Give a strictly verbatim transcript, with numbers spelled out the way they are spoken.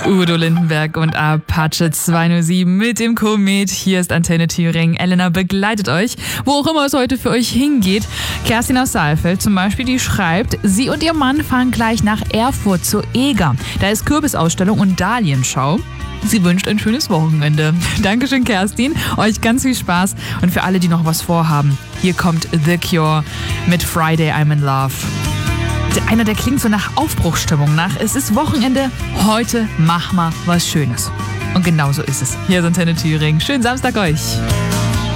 Udo Lindenberg und Apache zweihundertsieben mit dem Komet. Hier ist Antenne Thüringen. Elena begleitet euch, wo auch immer es heute für euch hingeht. Kerstin aus Saalfeld zum Beispiel, die schreibt, sie und ihr Mann fahren gleich nach Erfurt zur Eger. Da ist Kürbisausstellung und Dahlienschau. Sie wünscht ein schönes Wochenende. Dankeschön, Kerstin. Euch ganz viel Spaß. Und für alle, die noch was vorhaben, hier kommt The Cure mit Friday I'm in Love. Einer, der klingt so nach Aufbruchsstimmung nach. Es ist Wochenende, heute mach mal was Schönes. Und genau so ist es. Hier ist Antenne Thüringen. Schönen Samstag euch.